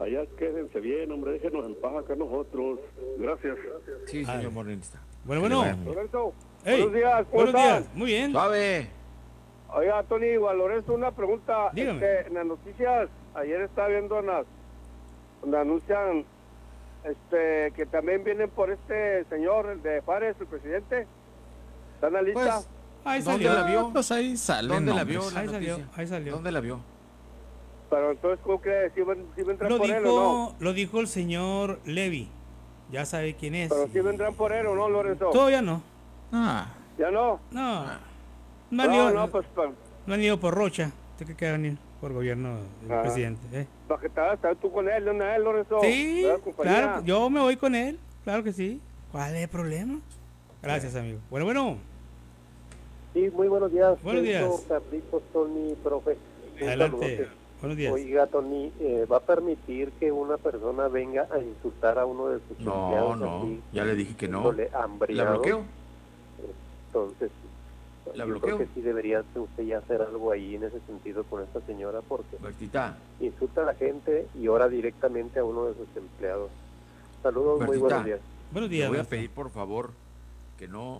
allá quédense bien, hombre, déjenos en paz acá nosotros. Gracias. Sí, señor morenista. Bueno. Lorenzo, Hey, buenos días, ¿cómo buenos estás? días, muy bien. Suave. Oiga, Tony, igual Lorenzo, una pregunta. Dígame. En las noticias, ayer estaba viendo donde anuncian que también vienen por este señor, el de Juárez, el presidente. ¿Está en la lista? Pues, Ahí ¿dónde salió. la vio? Pues ahí sale. ¿Dónde la vio la Ahí salió, noticia? ahí salió. ¿Dónde la vio? Pero entonces, ¿cómo crees? ¿Sí vendrán Lo por él o no? lo dijo el señor Levy. Ya sabe quién es. Pero sí vendrán por él o no, Lorenzo. Todavía no. Ah, ¿Ya no? No. No, pues No han ido por Rocha. ¿Usted qué van a venir por gobierno del presidente? para que estar tú con él, Lorenzo. Sí, ¿Verdad, compañía? claro. Yo me voy con él. Claro que sí. ¿Cuál es el problema? Gracias, amigo. Bueno. Sí, muy buenos días. Buenos días. Carlitos, Tony, profe. Un Adelante. saludote. Buenos días. Oiga, Tony, ¿va a permitir que una persona venga a insultar a uno de sus empleados? No, así, ya le dije que no. diciéndole ¿La hambriado? bloqueo? Entonces, ¿La yo bloqueo? creo que sí debería usted ya hacer algo ahí en ese sentido con esta señora, porque Bertita, insulta a la gente y ora directamente a uno de sus empleados. Saludos, muy Bertita. buenos días. Buenos le días. voy a maestro. pedir por favor que no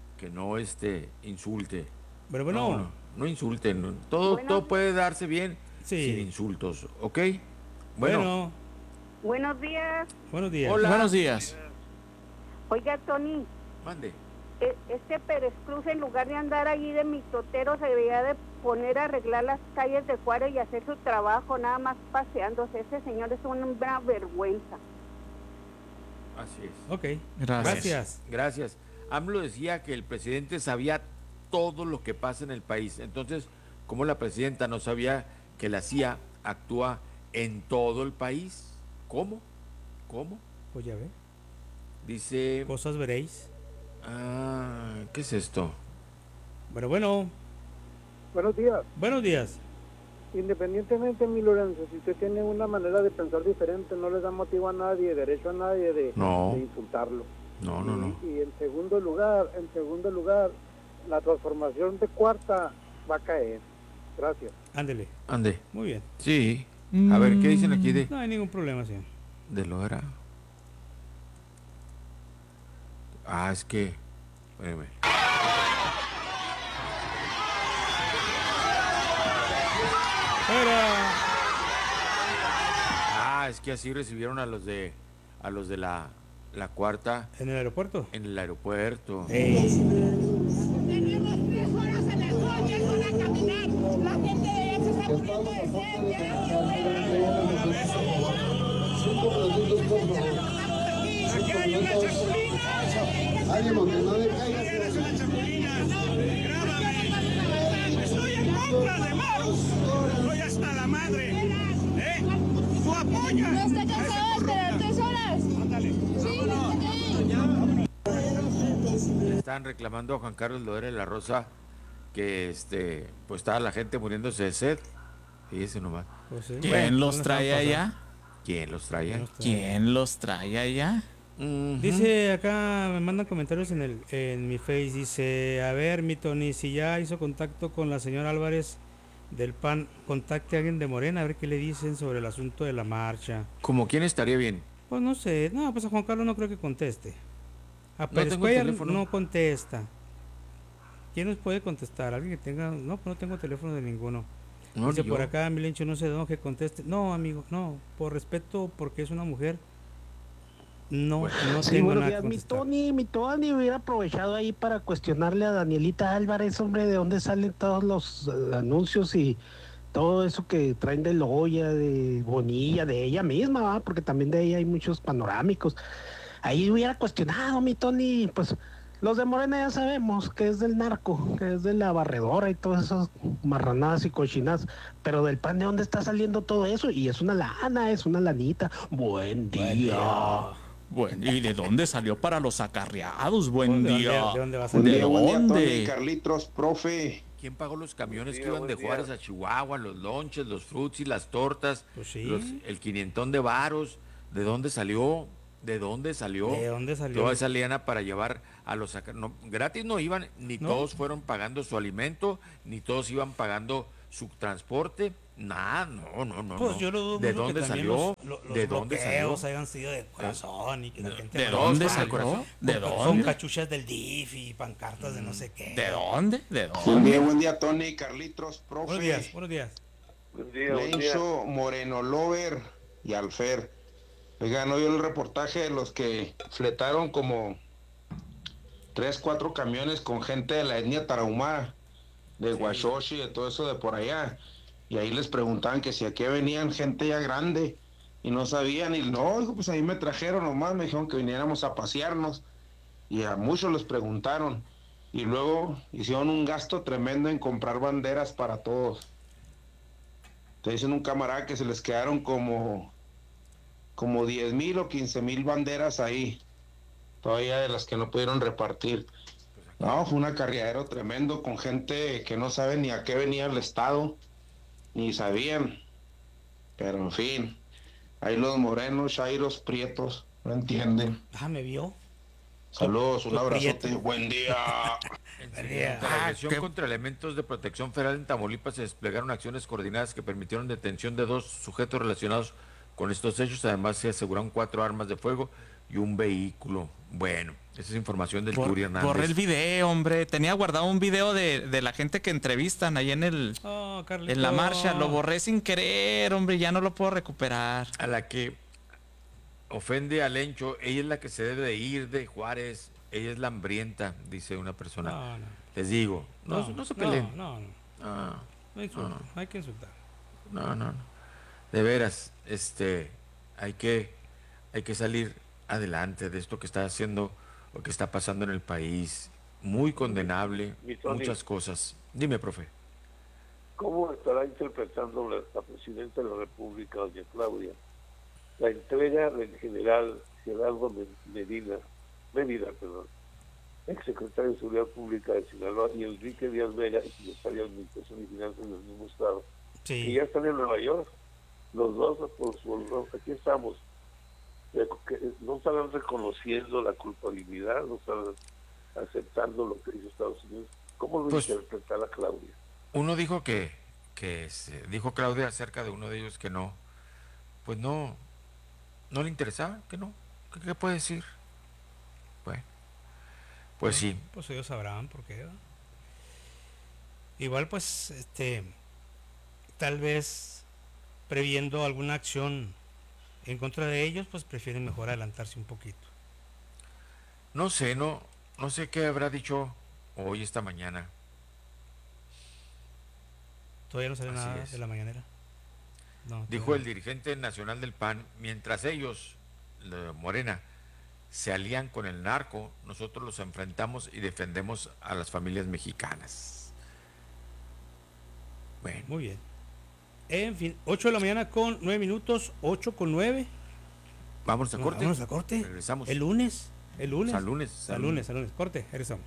insulte. Bueno. No insulten. Todo puede darse bien Sí. sin insultos, ¿ok? Bueno. Buenos días. Buenos días. Hola. buenos días. Oiga, Tony, Mande. este Pérez Cruz, en lugar de andar allí de mitotero, se debería de poner a arreglar las calles de Juárez y hacer su trabajo, nada más paseándose. Ese señor es una vergüenza. Así es. Ok. Gracias. Gracias. AMLO decía que el presidente sabía todo lo que pasa en el país. Entonces, ¿cómo la presidenta no sabía que la CIA actúa en todo el país? ¿Cómo? Pues ya ve. Dice... Cosas veréis. ¿qué es esto? Bueno. Buenos días. Buenos días. Independientemente, mi Lorenzo, si usted tiene una manera de pensar diferente, no le da motivo a nadie, derecho a nadie de insultarlo. No. Y en segundo lugar, la transformación de cuarta va a caer. Gracias. Ándele. Ande. Muy bien. Sí. A ver, ¿qué dicen aquí No hay ningún problema, señor. de lo era? Es que... Espérame. ¡Fuera! Es que así recibieron a los de la cuarta ¿En el aeropuerto? en el aeropuerto. Tenemos 3 horas en el coche para caminar. La gente de allá se está muriendo de sed. Aquí hay una chapulina. Estoy en contra de Maros. Estoy hasta la madre. ¿Tú apoyas? No está cansado de esperar 3 horas. Ándale. Le están reclamando a Juan Carlos Lodera de la Rosa que pues estaba la gente muriéndose de sed. Fíjese nomás. Pues sí. ¿Quién los no trae están allá? ¿Quién los traía? ¿Quién los trae allá? Dice acá, me mandan comentarios en mi face, dice, a ver, mi Tony, si ya hizo contacto con la señora Álvarez del PAN, contacte a alguien de Morena, a ver qué le dicen sobre el asunto de la marcha. ¿Como quién estaría bien? Pues no sé, no, pues a Juan Carlos no creo que conteste. A Pérez tengo Cuellar teléfono. no contesta. ¿Quién nos puede contestar? ¿Alguien que tenga? No, pues no tengo teléfono de ninguno. No, Dice ni por yo. acá, Milencho, no sé de dónde que conteste. No, amigo, no, por respeto, porque es una mujer. No Sí, tengo buenos nada días. que contestar. Mi Tony hubiera aprovechado ahí para cuestionarle a Danielita Álvarez, hombre, de dónde salen todos los anuncios y todo eso que traen de Loya, de Bonilla, de ella misma, ¿va? Porque también de ella hay muchos panorámicos. Ahí hubiera cuestionado, mi Tony, pues los de Morena ya sabemos que es del narco, que es de la barredora y todas esas marranadas y cochinadas, pero del PAN, ¿de dónde está saliendo todo eso? Y es una lana, es una lanita. Buen día. Bueno, ¿y de dónde salió para los acarreados? Buen Pues, día. ¿de dónde va a ¿De salir? Buen día, Tony, dónde? Carlitos, profe. ¿Quién pagó los camiones Buen que día, iban de buen día. Juárez a Chihuahua, los lonches, los frutsis, las tortas, Pues sí. el 500 de varos? ¿De dónde salió? ¿De dónde salió? ¿De dónde salió? Toda esa liana para llevar a los gratis no iban, ni ¿No? todos fueron pagando su alimento, ni todos iban pagando su transporte. Nada, no. Pues yo lo dudo ¿De mucho dónde que también salió? los ¿De dónde salió? bloqueos hayan sido de corazón y que la gente... ¿De no, dónde con- salió? ¿De Con dónde? cachuchas del DIF y pancartas de no sé qué. ¿De dónde? ¿De dónde? Buen día, Tony, Carlitos, profe. Buenos días, buenos días. Buen día, buen día. Lencho, Moreno Lover y Alfer. Oiga, ¿no vio el reportaje de los que fletaron como 3, 4 camiones con gente de la etnia tarahumara, de Huachochi, de todo eso de por allá? Y ahí les preguntaban que si aquí venían gente ya grande y no sabían, y no, dijo, pues ahí me trajeron nomás, me dijeron que viniéramos a pasearnos, y a muchos les preguntaron, y luego hicieron un gasto tremendo en comprar banderas para todos. Te dicen un camarada que se les quedaron como 10,000 o 15,000 banderas ahí, todavía de las que no pudieron repartir. No, fue un acarreadero tremendo con gente que no sabe ni a qué venía el Estado, ni sabían. Pero en fin, ahí los morenos, chairos, prietos, no entienden. Ah, ¿me vio? Saludos, un Los abrazote, prietos. buen día. Durante la agresión contra elementos de protección federal en Tamaulipas se desplegaron acciones coordinadas que permitieron detención de 2 sujetos relacionados con estos hechos. Además se aseguraron 4 armas de fuego y un vehículo. Bueno, esa es información del Turi Hernández. Borré el video, hombre. Tenía guardado un video de la gente que entrevistan ahí en en la marcha. Lo borré sin querer, hombre. Ya no lo puedo recuperar. A la que ofende a Lencho, ella es la que se debe de ir de Juárez. Ella es la hambrienta, dice una persona. No. Les digo, no se peleen. No insulten, hay que insultar. No. De veras, hay que salir adelante de esto que está haciendo o que está pasando en el país. Muy condenable, Mi Tony. muchas cosas. Dime, profe. ¿Cómo estará interpretando la presidenta de la República, doña Claudia, la entrega del general Gerardo Medina, ex secretario de Seguridad Pública de Sinaloa, y Enrique Díaz Vega, secretario de Administración y Finanzas del mismo estado, que ya están en Nueva York? Los dos, aquí estamos. Que no estarán reconociendo la culpabilidad, no estarán aceptando lo que dice Estados Unidos. ¿Cómo lo interpretará Claudia? Uno dijo dijo Claudia acerca de uno de ellos que no le interesaba, que no. ¿Qué puede decir? Bueno, pues sí. Pues ellos sabrán por qué, ¿no? Igual pues, tal vez previendo alguna acción en contra de ellos, pues prefieren mejor adelantarse un poquito. No sé qué habrá dicho hoy, esta mañana. Todavía no sale Así nada es. de la mañanera. No, Dijo todavía el dirigente nacional del PAN, mientras ellos, Morena, se alían con el narco, nosotros los enfrentamos y defendemos a las familias mexicanas. Bueno. Muy bien. En fin, 8 de la mañana con 9 minutos, 8 con 9. Vámonos a corte. Vámonos a corte. Regresamos. El lunes. Al lunes. Al lunes. Corte, regresamos.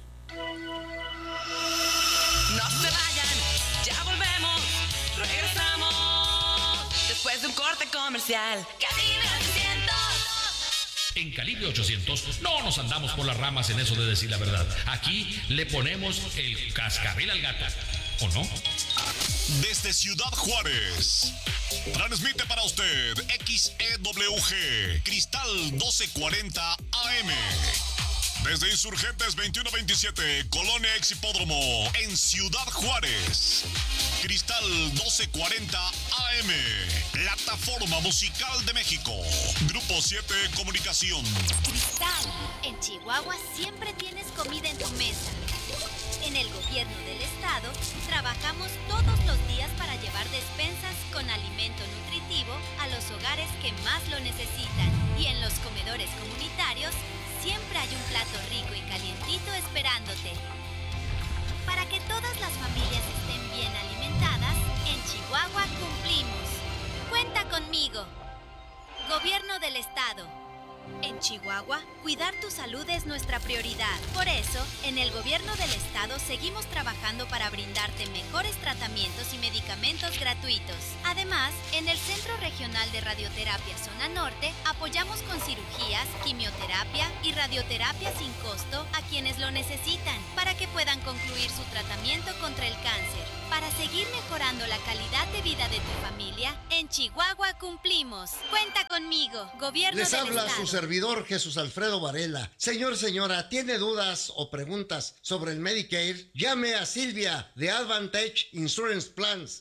No se vayan, ya volvemos, regresamos después de un corte comercial. Calibre 800. En Calibre 800 no nos andamos por las ramas en eso de decir la verdad. Aquí le ponemos el cascabel al gato, ¿o no? Desde Ciudad Juárez, transmite para usted XEWG Cristal 1240 AM. Desde Insurgentes 2127, Colonia Ex Hipódromo, en Ciudad Juárez. Cristal 1240 AM, Plataforma Musical de México. Grupo 7 Comunicación. Cristal, en Chihuahua siempre tienes comida en tu mesa. En el gobierno del estado, trabajamos todos los días para llevar despensas con alimento nutritivo a los hogares que más lo necesitan. Y en los comedores comunitarios, siempre hay un plato rico y calientito esperándote. Para que todas las familias estén bien alimentadas, en Chihuahua cumplimos. Cuenta conmigo. Gobierno del Estado. En Chihuahua, cuidar tu salud es nuestra prioridad. Por eso, en el gobierno del estado seguimos trabajando para brindarte mejores tratamientos y medicamentos gratuitos. Además, en el Centro Regional de Radioterapia Zona Norte, apoyamos con cirugías, quimioterapia y radioterapia sin costo a quienes lo necesitan, para que puedan concluir su tratamiento contra el cáncer. Para seguir mejorando la calidad de vida de tu familia, en Chihuahua cumplimos. Cuenta conmigo, gobierno Les del habla estado. su servidor Jesús Alfredo Varela. Señor, señora, ¿tiene dudas o preguntas sobre el Medicare? Llame a Silvia de Advantage Insurance Plans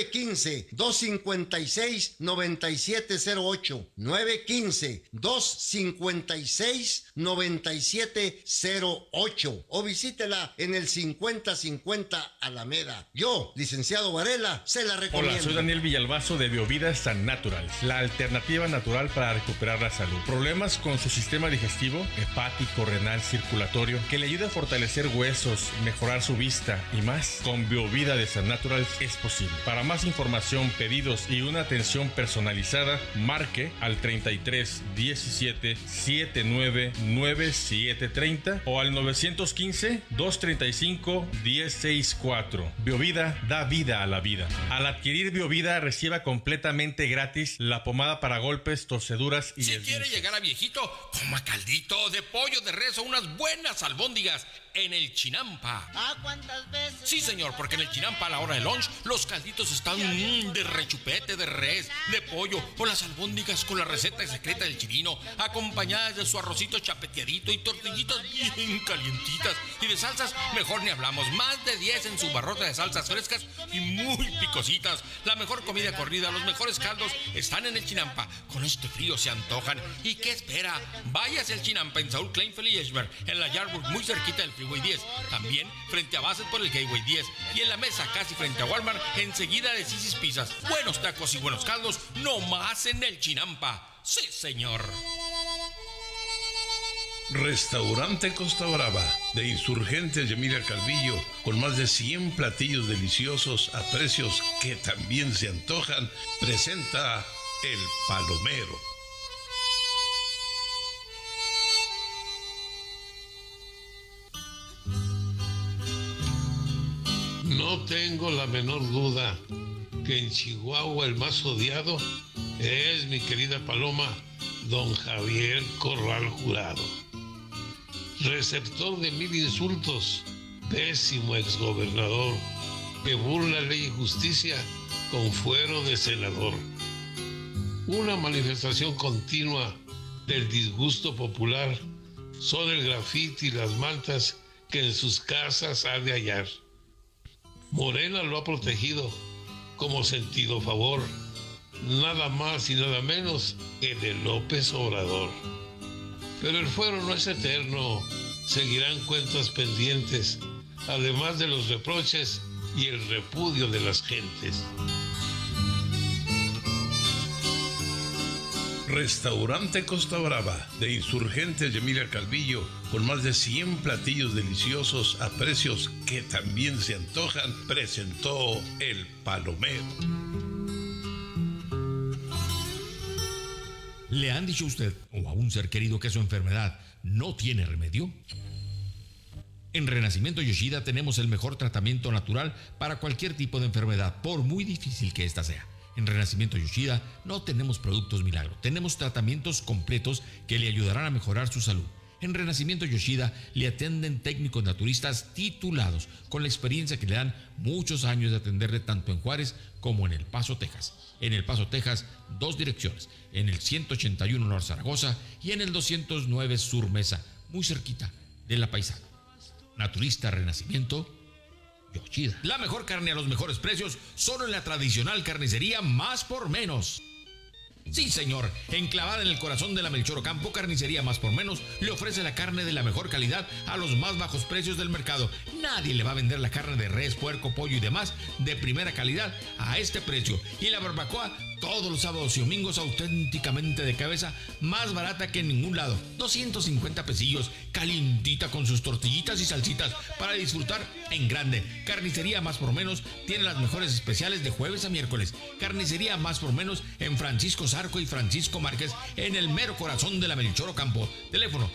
915-256-9708 915-256-9708 o visítela en el 5050 Alameda. Yo, licenciado Varela, se la recomiendo. Hola, soy Daniel Villalbazo de Biovida San Naturals, la alternativa natural para recuperar la salud. Problemas con su sistema digestivo, hepático, renal, circulatorio, que le ayude a fortalecer huesos, mejorar su vista y más. Con Biovida de San Naturals es posible. Para más información, pedidos y una atención personalizada, marque al 33 17 79 9730 o al 915 235 1064. Biovida da vida a la vida. Al adquirir Biovida, reciba completamente gratis la pomada para golpes, torceduras y Si quiere llegar a viejito, coma caldito de pollo de res o unas buenas albóndigas en el Chinampa. ¿Cuántas veces? Sí, señor, porque en el Chinampa a la hora de lunch los calditos están de rechupete, de res, de pollo o las albóndigas con la receta secreta del chirino, acompañadas de su arrocito chapeteadito y tortillitas bien calientitas. Y de salsas, mejor ni hablamos. Más de 10 en su barrota de salsas frescas y muy picositas. La mejor comida corrida, los mejores caldos están en el Chinampa. Con este frío se antojan. ¿Y qué espera? Váyase al Chinampa en Saúl Kleinfeld y Eschberg, en la Yardburg, muy cerquita del Freeway 10. También frente a Bassett por el Gateway 10. Y en la mesa, casi frente a Walmart, enseguida de Sisi's Pizzas. Buenos tacos y buenos caldos, no más en el Chinampa. Sí, señor. Restaurante Costa Brava, de Insurgentes Yamila Calvillo, con más de 100 platillos deliciosos a precios que también se antojan, presenta El Palomero. No tengo la menor duda que en Chihuahua el más odiado es mi querida paloma, don Javier Corral Jurado. Receptor de 1000 insultos, pésimo exgobernador, que burla ley y justicia con fuero de senador. Una manifestación continua del disgusto popular son el grafiti y las mantas que en sus casas ha de hallar. Morena lo ha protegido como sentido favor, nada más y nada menos que de López Obrador. Pero el fuero no es eterno, seguirán cuentas pendientes, además de los reproches y el repudio de las gentes. Restaurante Costa Brava, de Insurgentes Yamila Calvillo, con más de 100 platillos deliciosos a precios que también se antojan, presentó El Palomero. ¿Le han dicho a usted o a un ser querido que su enfermedad no tiene remedio? En Renacimiento Yoshida tenemos el mejor tratamiento natural para cualquier tipo de enfermedad, por muy difícil que ésta sea. En Renacimiento Yoshida no tenemos productos milagro, tenemos tratamientos completos que le ayudarán a mejorar su salud. En Renacimiento Yoshida le atienden técnicos naturistas titulados, con la experiencia que le dan muchos años de atenderle tanto en Juárez como en El Paso, Texas. En El Paso, Texas, 2 direcciones, en el 181 Norte Zaragoza y en el 209 Sur Mesa, muy cerquita de La Paisana. Naturista Renacimiento Yoshida. La mejor carne a los mejores precios, solo en la tradicional carnicería Más por Menos. Sí, señor, enclavada en el corazón de la Melchor Ocampo, Carnicería Más por Menos le ofrece la carne de la mejor calidad a los más bajos precios del mercado. Nadie le va a vender la carne de res, puerco, pollo y demás de primera calidad a este precio. Y la barbacoa Todos los sábados y domingos auténticamente de cabeza, más barata que en ningún lado. 250 pesillos, calientita con sus tortillitas y salsitas para disfrutar en grande. Carnicería Más por Menos tiene las mejores especiales de jueves a miércoles. Carnicería Más por Menos en Francisco Zarco y Francisco Márquez, en el mero corazón de la Melchor Ocampo. Teléfono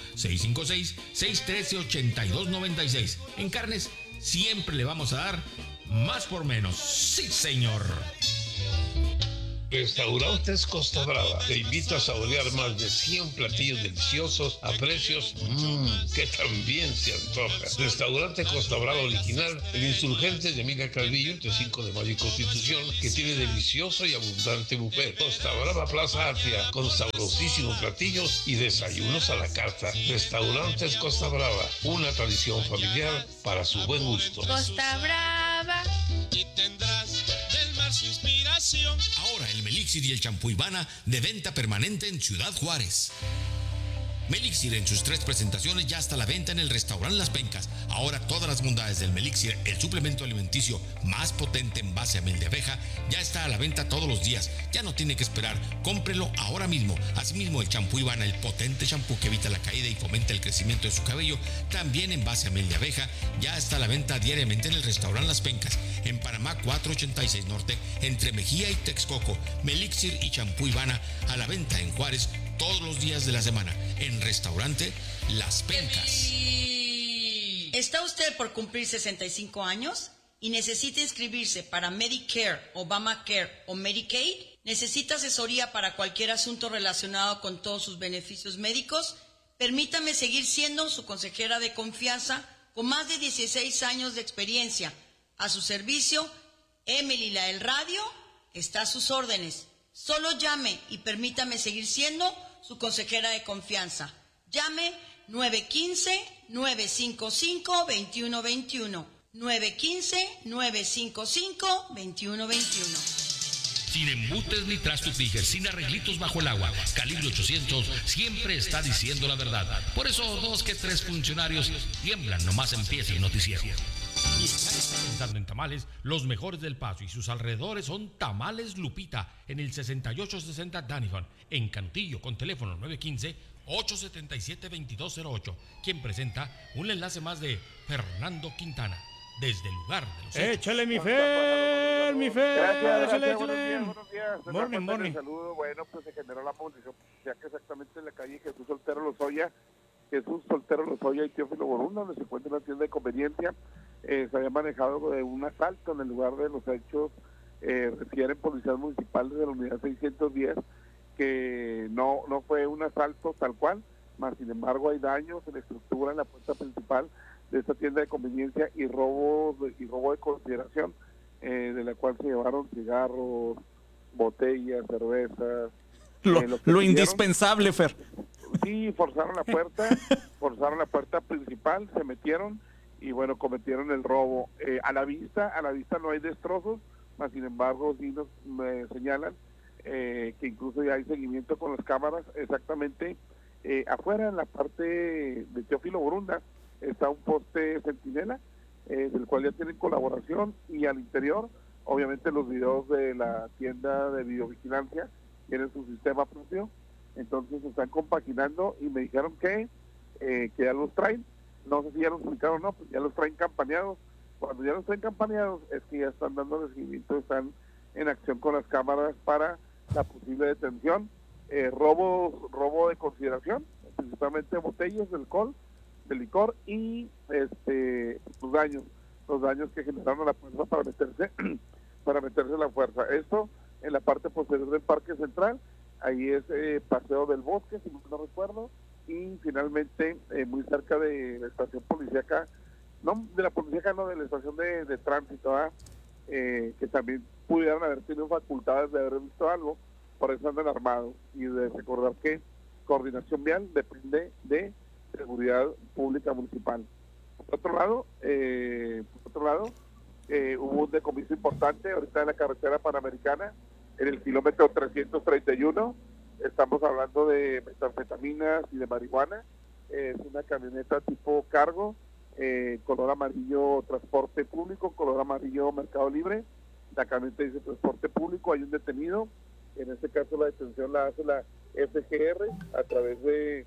656-613-8296. En carnes siempre le vamos a dar más por menos. ¡Sí, señor! Restaurantes Costa Brava te invita a saborear más de 100 platillos deliciosos a precios que también se antoja. Restaurante Costa Brava original, el Insurgentes de Emilia Calvillo, entre 5 de Mayo y Constitución, que tiene delicioso y abundante buffet. Costa Brava Plaza Atria, con sabrosísimos platillos y desayunos a la carta. Restaurantes Costa Brava, una tradición familiar para su buen gusto. Costa Brava. Y tendrás del mar su inspiración. Ahora el Melixir y el champú Ivana de venta permanente en Ciudad Juárez. Melixir en sus 3 presentaciones ya está a la venta en el restaurante Las Pencas. Ahora todas las bondades del Melixir, el suplemento alimenticio más potente en base a miel de abeja, ya está a la venta todos los días. Ya no tiene que esperar, cómprelo ahora mismo. Asimismo el champú Ivana, el potente champú que evita la caída y fomenta el crecimiento de su cabello, también en base a miel de abeja, ya está a la venta diariamente en el restaurante Las Pencas, en Panamá 486 Norte, entre Mejía y Texcoco. Melixir y champú Ivana a la venta en Juárez todos los días de la semana, en restaurante Las Pencas. ¿Está usted por cumplir 65 años y necesita inscribirse para Medicare, Obamacare o Medicaid? ¿Necesita asesoría para cualquier asunto relacionado con todos sus beneficios médicos? Permítame seguir siendo su consejera de confianza con más de 16 años de experiencia. A su servicio, Emily la del Radio está a sus órdenes. Solo llame y permítame seguir siendo su consejera de confianza. Llame 915-955-2121. 915-955-2121. Sin embutes ni trastupijas, sin arreglitos bajo el agua. Calibre 800 siempre está diciendo la verdad. Por eso 2 que 3 funcionarios tiemblan nomás empieza el noticiero. Y pensando en tamales, los mejores del Paso y sus alrededores son Tamales Lupita en el 6860 Danivan, en Cantillo, con teléfono 915-877-2208, quien presenta un enlace más de Fernando Quintana, desde el lugar de los hechos. ¡Échale mi Fer! ¡Mi Fer! Gracias, ¡Échale! buenos días. Morning. Saludo. Bueno, pues se generó la movilización, ya que exactamente en la calle Jesús Soltero Lozoya y Teófilo Borunda, donde se encuentra una tienda de conveniencia. Se había manejado un asalto en el lugar de los hechos. Refieren policías municipales de la unidad 610 que no fue un asalto tal cual, más sin embargo hay daños en la estructura, en la puerta principal de esta tienda de conveniencia y robo de consideración, de la cual se llevaron cigarros, botellas, cervezas. Lo indispensable, Fer. Sí, forzaron la puerta principal, se metieron y bueno, cometieron el robo. A la vista no hay destrozos, mas sin embargo sí nos señalan que incluso ya hay seguimiento con las cámaras. Exactamente afuera, en la parte de Teófilo Borunda, está un poste centinela, del cual ya tienen colaboración, y al interior, obviamente los videos de la tienda de videovigilancia tienen su sistema propio. Entonces se están compaginando y me dijeron que ya los traen. No sé si ya los publicaron o no, pues ya los traen campaneados. Cuando ya los traen campaneados es que ya están dando seguimiento, están en acción con las cámaras para la posible detención. Robo de consideración, principalmente botellas de alcohol, de licor, y los daños que generaron a la fuerza para meterse la fuerza. Esto en la parte posterior del Parque Central. Ahí es Paseo del Bosque, si no recuerdo, y finalmente muy cerca de la estación policíaca, de la estación de tránsito, que también pudieran haber tenido facultades de haber visto algo, por eso andan armados. Y de recordar que coordinación vial depende de seguridad pública municipal. Por otro lado, hubo un decomiso importante ahorita en la carretera panamericana, en el kilómetro 331, estamos hablando de metanfetaminas y de marihuana. Es una camioneta tipo cargo, color amarillo transporte público, color amarillo Mercado Libre. La camioneta dice transporte público, hay un detenido, En este caso la detención la hace la FGR a través de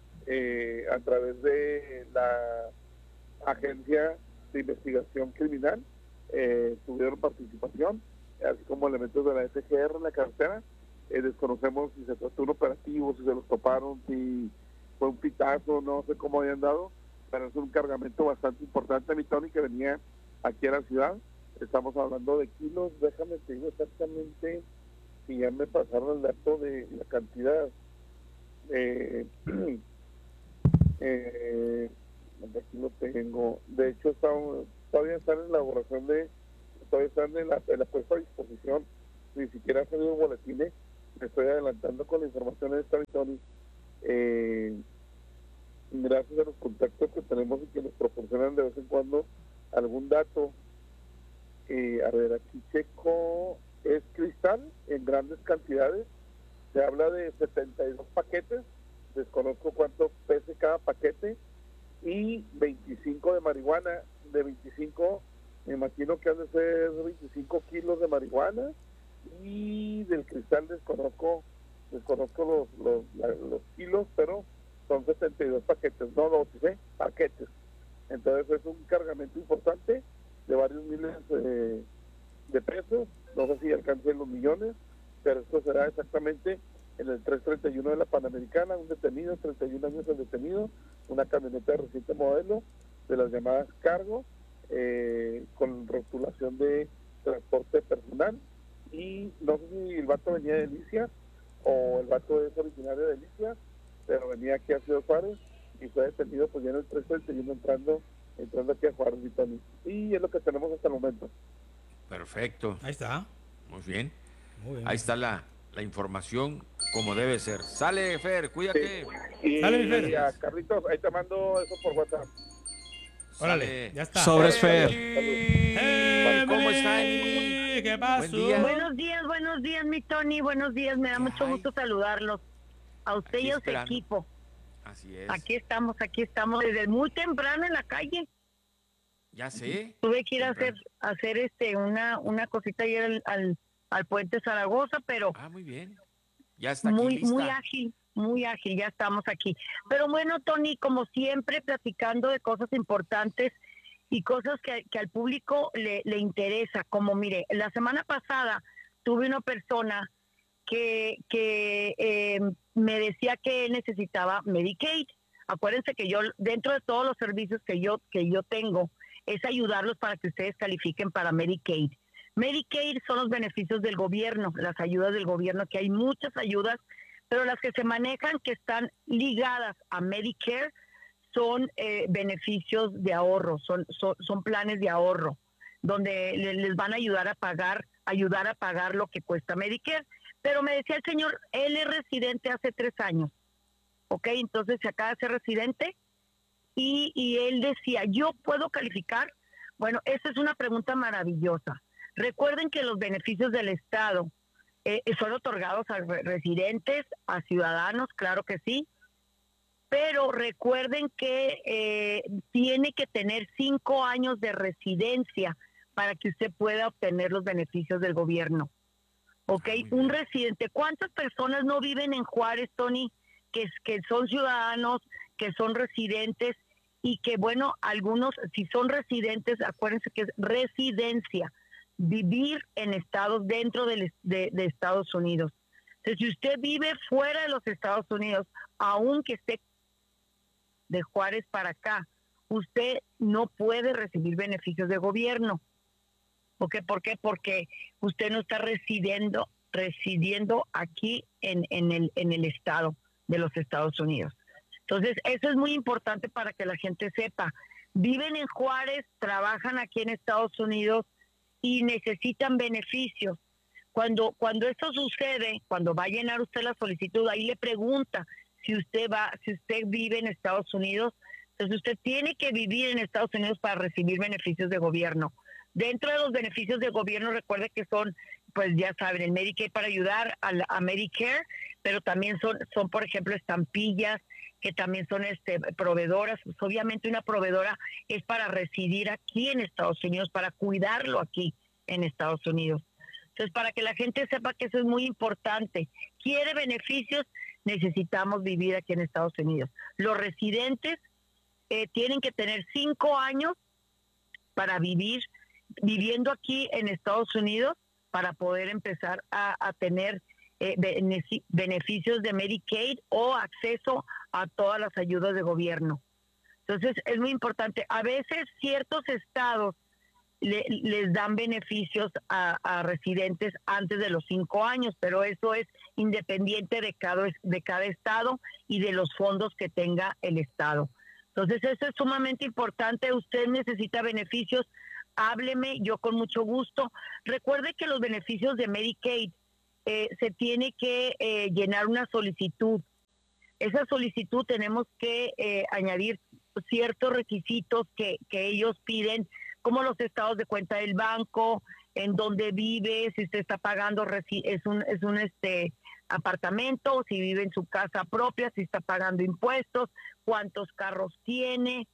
la Agencia de Investigación Criminal. Tuvieron participación, así como elementos de la FGR en la carretera. Desconocemos si se trató de un operativo, si se los toparon, si fue un pitazo, no sé cómo habían dado, pero es un cargamento bastante importante, mi Tony, que venía aquí a la ciudad. Estamos hablando de kilos, déjame te digo exactamente si ya me pasaron el dato de la cantidad. Aquí lo tengo. De hecho, todavía están en la elaboración todavía están en la puesta a disposición. Ni siquiera ha salido boletines. Me estoy adelantando con la información de esta, Tony. Gracias a los contactos que tenemos y que nos proporcionan de vez en cuando algún dato. A ver, aquí checo. Es cristal en grandes cantidades. Se habla de 72 paquetes. Desconozco cuánto pese cada paquete. Y 25 de marihuana. De 25, me imagino que han de ser 25 kilos de marihuana. Y del cristal desconozco los kilos, pero son 72 paquetes, no dosis, paquetes. Entonces es un cargamento importante de varios miles de pesos. No sé si alcancen los millones, pero esto será exactamente en el 331 de la Panamericana. Un detenido, 31 años el detenido, una camioneta de reciente modelo de las llamadas cargo, con rotulación de transporte personal. Y no sé si el vato venía de Delicia o el vato es originario de Delicia, pero venía aquí a Ciudad Juárez y fue detenido pues ya en el 331 entrando aquí a Juárez, Vitani. Y es lo que tenemos hasta el momento. Perfecto. Ahí está. Muy bien. Muy bien. Ahí está la información como debe ser. Sale, Fer, cuídate. Sí. Sale, mi Fer. Y Carlitos, ahí te mando eso por WhatsApp. Órale, ya está. Sobres, Fer. ¿Cómo está, Emily? ¿Qué pasó? Buenos días, mi Tony. Buenos días, me da mucho gusto saludarlos. A usted y a su equipo. Así es. Aquí estamos desde muy temprano en la calle. Ya sé. Tuve que ir a hacer una cosita ayer al puente Zaragoza, pero muy bien. Ya está aquí lista. Muy ágil, ya estamos aquí. Pero bueno, Tony, como siempre, platicando de cosas importantes y cosas que al público le interesa. Como mire, la semana pasada tuve una persona que me decía que necesitaba Medicaid. Acuérdense que yo, dentro de todos los servicios que yo tengo, es ayudarlos para que ustedes califiquen para Medicaid. Medicaid son los beneficios del gobierno, las ayudas del gobierno, que hay muchas ayudas, pero las que se manejan que están ligadas a Medicare son beneficios de ahorro, son planes de ahorro, donde les van a ayudar a pagar lo que cuesta Medicare. Pero me decía el señor, él es residente hace 3 años, ¿ok? Entonces se acaba de ser residente y él decía, ¿yo puedo calificar? Bueno, esa es una pregunta maravillosa. Recuerden que los beneficios del Estado son otorgados a residentes, a ciudadanos, claro que sí, pero recuerden que tiene que tener 5 años de residencia para que usted pueda obtener los beneficios del gobierno. ¿Ok? Un residente. ¿Cuántas personas no viven en Juárez, Tony, que son ciudadanos, que son residentes y que, bueno, algunos, si son residentes, acuérdense que es residencia, vivir en estados dentro de Estados Unidos. Entonces, si usted vive fuera de los Estados Unidos, aunque esté de Juárez para acá, usted no puede recibir beneficios de gobierno. ¿Ok? ¿Por qué? Porque usted no está residiendo aquí en el estado de los Estados Unidos. Entonces, eso es muy importante para que la gente sepa. Viven en Juárez, trabajan aquí en Estados Unidos y necesitan beneficios. Cuando esto sucede, cuando va a llenar usted la solicitud, ahí le pregunta si usted vive en Estados Unidos. Entonces, usted tiene que vivir en Estados Unidos para recibir beneficios de gobierno. Dentro de los beneficios de gobierno, recuerde que son, pues ya saben, el Medicaid para ayudar a Medicare, pero también son, por ejemplo, estampillas, que también son proveedoras. Pues obviamente una proveedora es para residir aquí en Estados Unidos, para cuidarlo aquí en Estados Unidos. Entonces, para que la gente sepa que eso es muy importante. ¿Quiere beneficios? Necesitamos vivir aquí en Estados Unidos. Los residentes tienen que tener 5 años para viviendo aquí en Estados Unidos para poder empezar a tener beneficios de Medicaid o acceso a todas las ayudas de gobierno. Entonces, es muy importante. A veces ciertos estados les dan beneficios a residentes antes de los 5 años, pero eso es independiente de cada estado y de los fondos que tenga el estado. Entonces, eso es sumamente importante. Usted necesita beneficios, hábleme, yo con mucho gusto. Recuerde que los beneficios de Medicaid se tiene que llenar una solicitud. Esa solicitud tenemos que añadir ciertos requisitos que ellos piden, como los estados de cuenta del banco, en dónde vive, si usted está pagando es un apartamento, si vive en su casa propia, si está pagando impuestos, cuántos carros tiene,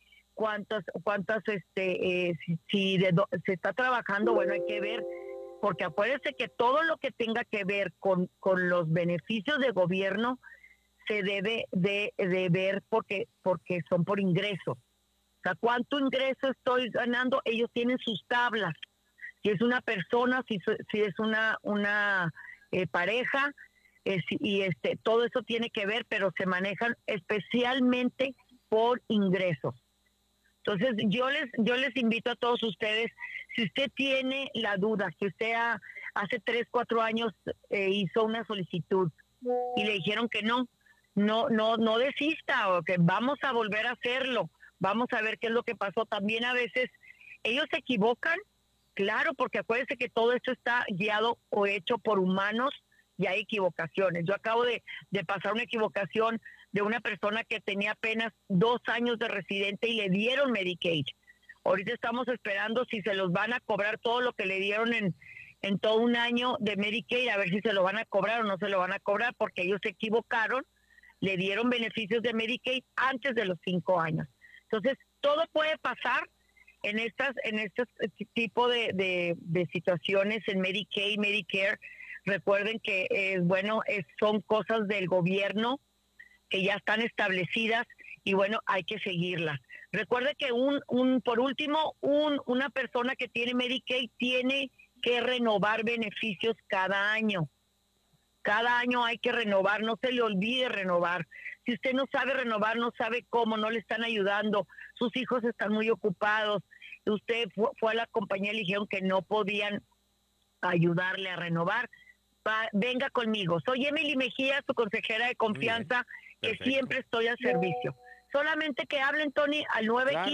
si se está trabajando, bueno, hay que ver, porque acuérdense que todo lo que tenga que ver con los beneficios de gobierno se debe de ver porque son por ingresos. O sea, ¿cuánto ingreso estoy ganando? Ellos tienen sus tablas. Si es una persona, si es una pareja, todo eso tiene que ver, pero se manejan especialmente por ingresos. Entonces, yo les invito a todos ustedes, si usted tiene la duda, que usted hace 3, 4 años hizo una solicitud y le dijeron que no desista, o que vamos a volver a hacerlo. Vamos a ver qué es lo que pasó. También a veces ellos se equivocan, claro, porque acuérdense que todo esto está guiado o hecho por humanos y hay equivocaciones. Yo acabo de pasar una equivocación de una persona que tenía apenas 2 años de residente y le dieron Medicaid. Ahorita estamos esperando si se los van a cobrar todo lo que le dieron en todo un año de Medicaid, a ver si se lo van a cobrar o no se lo van a cobrar, porque ellos se equivocaron, le dieron beneficios de Medicaid antes de los 5 años. Entonces, todo puede pasar en estos tipo de situaciones en Medicaid, Medicare. Recuerden que son cosas del gobierno que ya están establecidas y bueno, hay que seguirlas. Recuerde que por último, una persona que tiene Medicaid tiene que renovar beneficios cada año. Cada año hay que renovar, no se le olvide renovar. Si usted no sabe renovar, no sabe cómo, no le están ayudando, sus hijos están muy ocupados, usted fue a la compañía y le dijeron que no podían ayudarle a renovar, venga conmigo. Soy Emily Mejía, su consejera de confianza, que siempre estoy al servicio. Solamente que hablen, Tony, al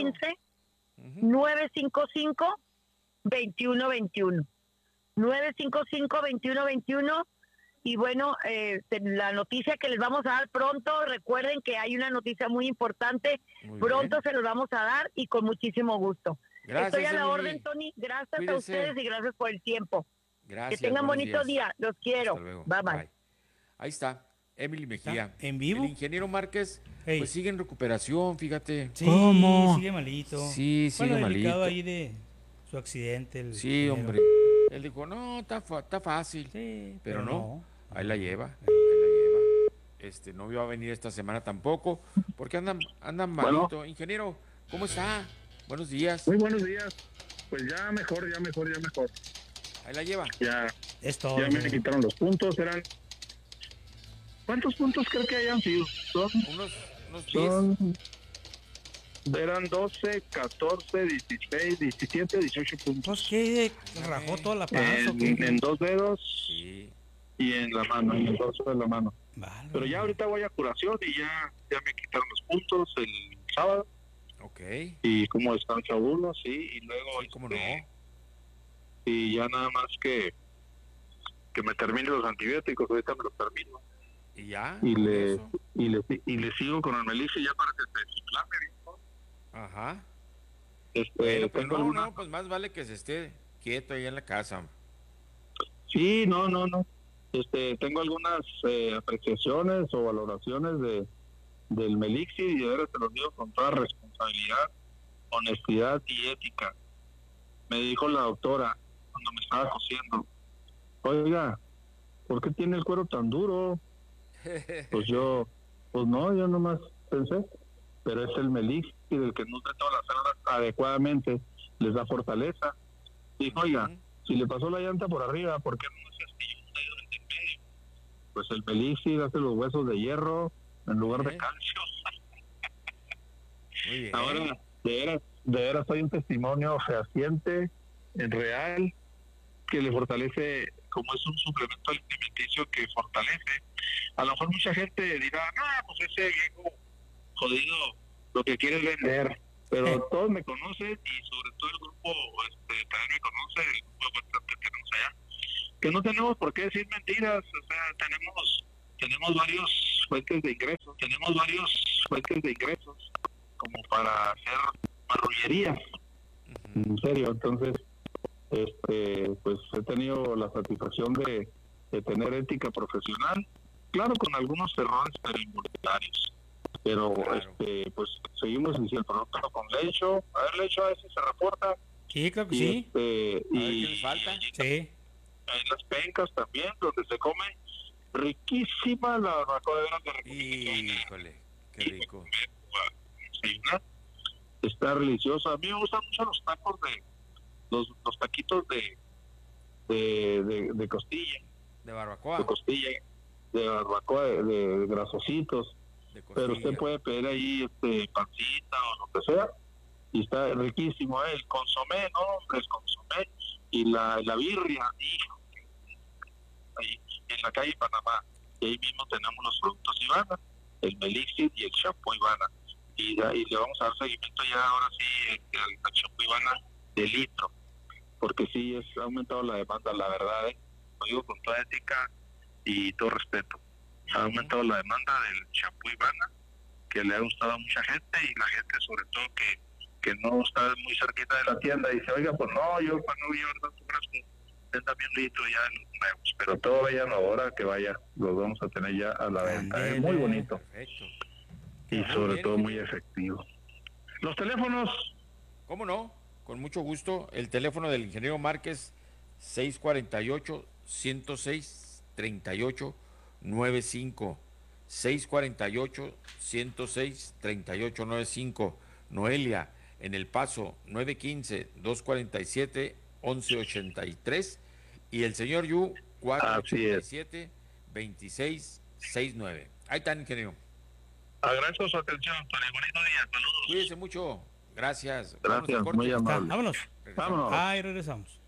915-955-2121. 955-2121. Y bueno, la noticia que les vamos a dar pronto, recuerden que hay una noticia muy importante, pronto se los vamos a dar y con muchísimo gusto. Gracias, estoy a la orden, Tony, gracias. Cuídese. A ustedes y gracias por el tiempo. Gracias. Que tengan bonito día, los quiero. Bye, bye. Ahí está, Emily Mejía. ¿En vivo? El ingeniero Márquez, pues sigue en recuperación, fíjate. Sí, ¿cómo? Sigue malito. Sí, sigue malito. Ahí de su accidente. Sí, hombre. Él dijo, no, está fácil. Sí, pero no. Ahí la lleva. No iba a venir esta semana tampoco, porque andan malito. Bueno. Ingeniero, ¿cómo está? Buenos días. Muy buenos días. Pues ya mejor. Ahí la lleva. Ya todo, ya me quitaron los puntos, ¿cuántos puntos creo que hayan sido? Unos 10. Eran 12, 14, 16, 17, 18 puntos. Pues que rajó toda la panza. En 2 dedos. Sí. Y en la mano, en el dorso de la mano. Vale. Pero ya ahorita voy a curación y ya me quitaron los puntos el sábado. Ok. Y como descansa uno, sí, y luego... Sí, ¿cómo no? Y ya nada más que me termine los antibióticos, ahorita me los termino. ¿Y ya? Y le sigo con el Melice ya para que se desinflame, ¿no? Ajá. Bueno, pues pues más vale que se esté quieto ahí en la casa. Sí, no. Tengo algunas apreciaciones o valoraciones del Melixir y de veras te lo digo con toda responsabilidad, honestidad y ética. Me dijo la doctora cuando me estaba cosiendo, oiga, ¿por qué tiene el cuero tan duro? Pues yo nomás pensé, pero es el Melix y del que nutre todas las células adecuadamente, les da fortaleza. Dijo, oiga, si le pasó la llanta por arriba, ¿por qué no se astilló un dedo en medio? Pues el Melixir hace los huesos de hierro en lugar de calcio. Muy bien. Ahora, de veras hay un testimonio fehaciente, real, que le fortalece, como es un suplemento alimenticio que fortalece. A lo mejor mucha gente dirá, no, pues ese viejo jodido lo que quiere es vender, pero todos me conocen y sobre todo el grupo también me conoce, el grupo de WhatsApp que tenemos allá, que no tenemos por qué decir mentiras. O sea, tenemos varios fuentes de ingresos como para hacer marrullerías, en serio. Entonces pues he tenido la satisfacción de tener ética profesional, claro, con algunos errores pero involuntarios, pero claro. Pues seguimos diciendo el producto con lecho, a ver, lecho a veces se reporta. Sí, creo que sí. A ver qué les falta. Sí. En las pencas también, donde se come riquísima la barbacoa de veras de República. Híjole, qué rico. Está deliciosa. A mí me gustan mucho los tacos los taquitos de costilla. De barbacoa. De costilla, de barbacoa, de grasositos. Pero usted puede pedir ahí pancita o lo que sea. Y está riquísimo, el consomé, ¿no? El consomé y la birria, hijo. Ahí en la calle Panamá. Y ahí mismo tenemos los productos Ivana, el Melixir y el shampoo Ivana. Y le vamos a dar seguimiento ya ahora sí al shampoo Ivana de litro, porque sí ha aumentado la demanda, la verdad, lo digo con toda ética y todo respeto. Ha aumentado la demanda del shampoo Ivana, que le ha gustado a mucha gente, y la gente sobre todo que no está muy cerquita de la tienda dice, oiga, pues no, yo para no llevar tanto frasco, véndame un litro ya en los nuevos, pero todo vayan ahora que vaya, los vamos a tener ya a la venta. Es muy bonito. Perfecto. Y sobre todo muy efectivo. Los teléfonos. ¿Cómo no? Con mucho gusto. El teléfono del ingeniero Márquez, 648-106-3895. 648-106-3895. Noelia, en El Paso, 915-247-1183. Y el señor Yu, 487-2669. Ahí está, ingeniero. Agradezco su atención, Tony. Bonito día, saludos. Cuídese mucho. Gracias. Gracias, muy amable. Vámonos. Vámonos. Ahí regresamos.